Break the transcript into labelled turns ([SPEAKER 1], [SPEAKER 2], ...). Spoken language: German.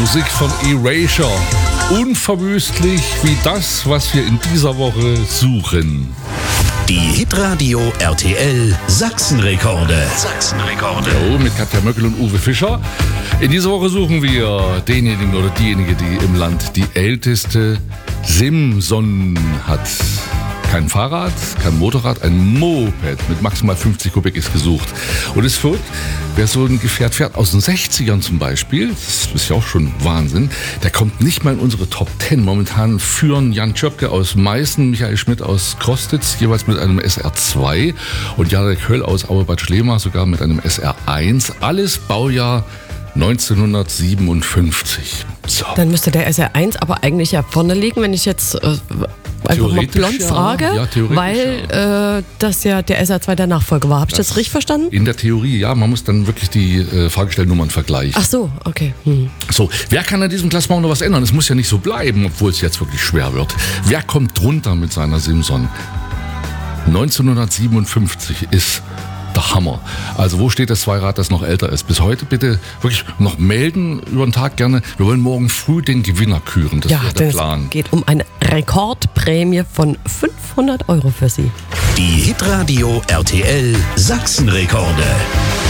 [SPEAKER 1] Musik von Erasure. Unverwüstlich wie das, was wir in dieser Woche suchen.
[SPEAKER 2] Die Hitradio RTL Sachsenrekorde.
[SPEAKER 1] Jo, mit Katja Möckel und Uwe Fischer. In dieser Woche suchen wir denjenigen oder diejenige, die im Land die älteste Simson hat. Kein Fahrrad, kein Motorrad, ein Moped mit maximal 50 Kubik ist gesucht. Und es ist verrückt, wer so ein Gefährt fährt aus den 60ern zum Beispiel, das ist ja auch schon Wahnsinn, der kommt nicht mal in unsere Top 10. Momentan führen Jan Tschöpke aus Meißen, Michael Schmidt aus Krostitz, jeweils mit einem SR2 und Jarek Höll aus Auerbad Schlema sogar mit einem SR1. Alles Baujahr 1957. So.
[SPEAKER 3] Dann müsste der SR1 aber eigentlich ja vorne liegen, wenn ich jetzt einfach mal blond frage,
[SPEAKER 1] ja,
[SPEAKER 3] weil das ja der SR2 der Nachfolger war. Habe ich das richtig verstanden?
[SPEAKER 1] In der Theorie, ja. Man muss dann wirklich die Fahrgestellnummern vergleichen.
[SPEAKER 3] Ach so, okay.
[SPEAKER 1] So, wer kann an diesem Klassement noch was ändern? Es muss ja nicht so bleiben, obwohl es jetzt wirklich schwer wird. Wer kommt drunter mit seiner Simson? 1957 ist der Hammer. Also wo steht das Zweirad, das noch älter ist? Bis heute bitte wirklich noch melden über den Tag gerne. Wir wollen morgen früh den Gewinner küren. Das wäre der Plan.
[SPEAKER 3] Es geht um eine Rekordprämie von 500 € für Sie.
[SPEAKER 2] Die Hitradio RTL Sachsenrekorde.